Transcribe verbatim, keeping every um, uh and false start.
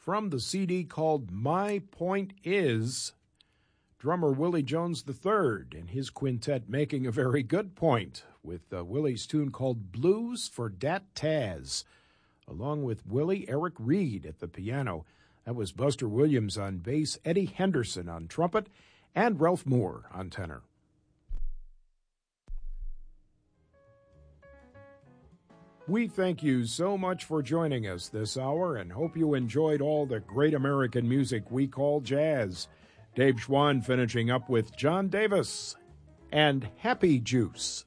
from the C D called My Point Is, drummer Willie Jones the third and his quintet making a very good point with uh, Willie's tune called Blues for Dat Taz, along with Willie Eric Reed at the piano. That was Buster Williams on bass, Eddie Henderson on trumpet, and Ralph Moore on tenor. We thank you so much for joining us this hour and hope you enjoyed all the great American music we call jazz. Dave Schwann finishing up with John Davis and Happy Juice.